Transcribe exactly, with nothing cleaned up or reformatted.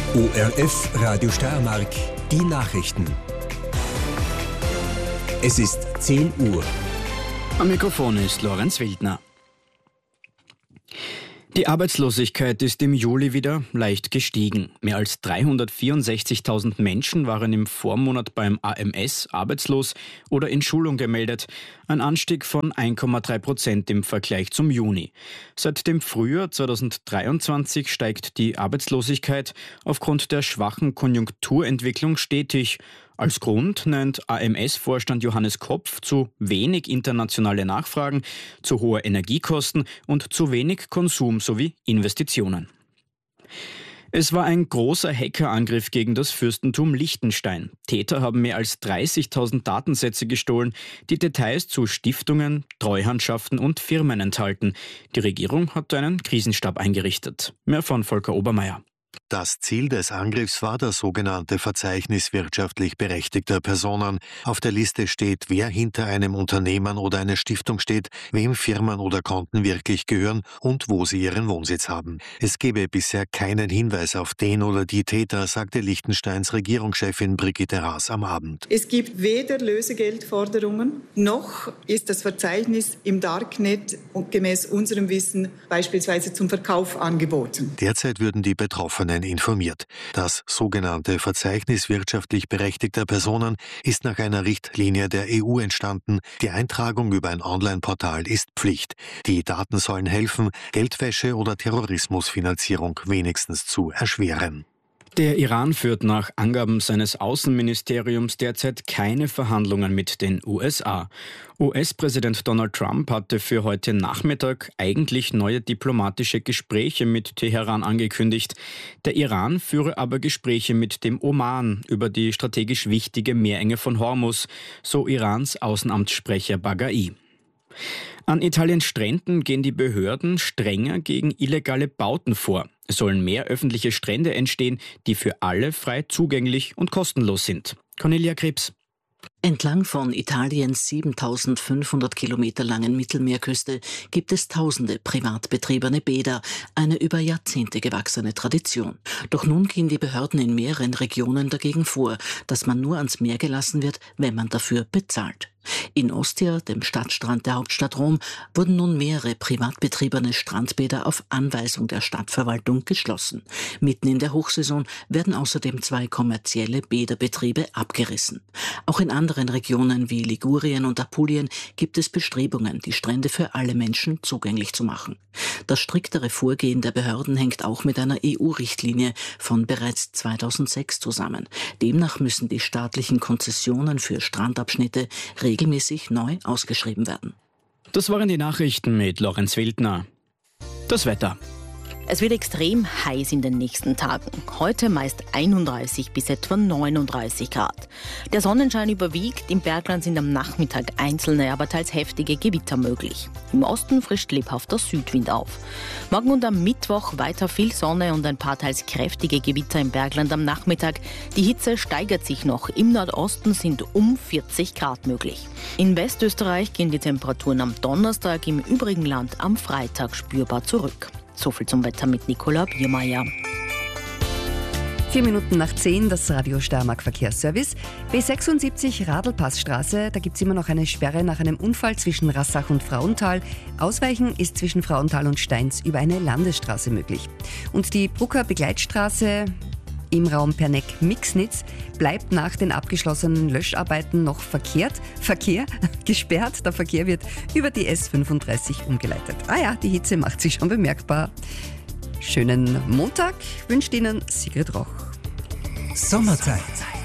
O R F Radio Steiermark, die Nachrichten. Es ist zehn Uhr. Am Mikrofon ist Lorenz Wildner. Die Arbeitslosigkeit ist im Juli wieder leicht gestiegen. Mehr als dreihundertvierundsechzigtausend Menschen waren im Vormonat beim A M S arbeitslos oder in Schulung gemeldet. Ein Anstieg von eins Komma drei Prozent im Vergleich zum Juni. Seit dem Frühjahr zweitausenddreiundzwanzig steigt die Arbeitslosigkeit aufgrund der schwachen Konjunkturentwicklung stetig. Als Grund nennt A M S-Vorstand Johannes Kopf zu wenig internationale Nachfragen, zu hohe Energiekosten und zu wenig Konsum sowie Investitionen. Es war ein großer Hackerangriff gegen das Fürstentum Liechtenstein. Täter haben mehr als dreißigtausend Datensätze gestohlen, die Details zu Stiftungen, Treuhandschaften und Firmen enthalten. Die Regierung hat einen Krisenstab eingerichtet. Mehr von Volker Obermeier. Das Ziel des Angriffs war das sogenannte Verzeichnis wirtschaftlich berechtigter Personen. Auf der Liste steht, wer hinter einem Unternehmen oder einer Stiftung steht, wem Firmen oder Konten wirklich gehören und wo sie ihren Wohnsitz haben. Es gebe bisher keinen Hinweis auf den oder die Täter, sagte Liechtensteins Regierungschefin Brigitte Haas am Abend. Es gibt weder Lösegeldforderungen, noch ist das Verzeichnis im Darknet gemäß unserem Wissen beispielsweise zum Verkauf angeboten. Derzeit würden die Betroffenen informiert. Das sogenannte Verzeichnis wirtschaftlich berechtigter Personen ist nach einer Richtlinie der E U entstanden. Die Eintragung über ein Online-Portal ist Pflicht. Die Daten sollen helfen, Geldwäsche oder Terrorismusfinanzierung wenigstens zu erschweren. Der Iran führt nach Angaben seines Außenministeriums derzeit keine Verhandlungen mit den U S A. U S-Präsident Donald Trump hatte für heute Nachmittag eigentlich neue diplomatische Gespräche mit Teheran angekündigt. Der Iran führe aber Gespräche mit dem Oman über die strategisch wichtige Meerenge von Hormuz, so Irans Außenamtssprecher Baghai. An Italiens Stränden gehen die Behörden strenger gegen illegale Bauten vor. Es sollen mehr öffentliche Strände entstehen, die für alle frei zugänglich und kostenlos sind. Cornelia Krebs. Entlang von Italiens siebentausendfünfhundert Kilometer langen Mittelmeerküste gibt es tausende privat betriebene Bäder, eine über Jahrzehnte gewachsene Tradition. Doch nun gehen die Behörden in mehreren Regionen dagegen vor, dass man nur ans Meer gelassen wird, wenn man dafür bezahlt. In Ostia, dem Stadtstrand der Hauptstadt Rom, wurden nun mehrere privat betriebene Strandbäder auf Anweisung der Stadtverwaltung geschlossen. Mitten in der Hochsaison werden außerdem zwei kommerzielle Bäderbetriebe abgerissen. Auch in anderen Regionen wie Ligurien und Apulien gibt es Bestrebungen, die Strände für alle Menschen zugänglich zu machen. Das striktere Vorgehen der Behörden hängt auch mit einer E U-Richtlinie von bereits zweitausendsechs zusammen. Demnach müssen die staatlichen Konzessionen für Strandabschnitte regelmäßig neu ausgeschrieben werden. Das waren die Nachrichten mit Lorenz Wildner. Das Wetter. Es wird extrem heiß in den nächsten Tagen. Heute meist einunddreißig bis etwa neununddreißig Grad. Der Sonnenschein überwiegt. Im Bergland sind am Nachmittag einzelne, aber teils heftige Gewitter möglich. Im Osten frischt lebhafter Südwind auf. Morgen und am Mittwoch weiter viel Sonne und ein paar teils kräftige Gewitter im Bergland am Nachmittag. Die Hitze steigert sich noch. Im Nordosten sind um vierzig Grad möglich. In Westösterreich gehen die Temperaturen am Donnerstag, im übrigen Land am Freitag spürbar zurück. So viel zum Wetter mit Nicola Biermeier. Vier Minuten nach zehn, das Radio Steiermark Verkehrsservice. B sechsundsiebzig Radlpassstraße, da gibt es immer noch eine Sperre nach einem Unfall zwischen Rassach und Frauenthal. Ausweichen ist zwischen Frauenthal und Steins über eine Landesstraße möglich. Und die Brucker Begleitstraße im Raum Perneck-Mixnitz bleibt nach den abgeschlossenen Löscharbeiten noch verkehrt, Verkehr gesperrt. Der Verkehr wird über die S fünfunddreißig umgeleitet. Ah ja, die Hitze macht sich schon bemerkbar. Schönen Montag wünscht Ihnen Sigrid Roch. Sommerzeit.